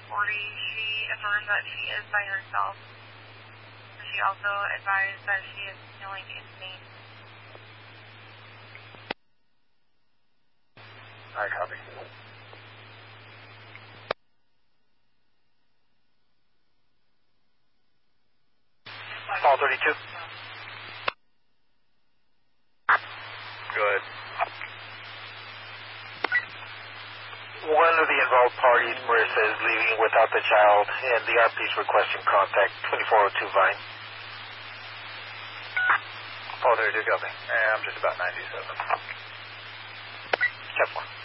She affirmed that she is by herself. She also advised that she is feeling in pain. I copy. Call 32. Good. One of the involved parties, Marissa, is leaving without the child, and the RP is requesting contact 2402 Vine. Call 32, copy. I'm just about 97. Check 1.